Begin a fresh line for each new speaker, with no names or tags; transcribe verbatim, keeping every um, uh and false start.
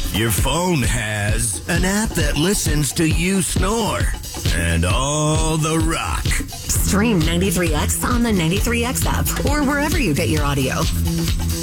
Your phone has an app that listens to you snore. And all the rock.
Stream ninety-three X on the ninety-three X app or wherever you get your audio.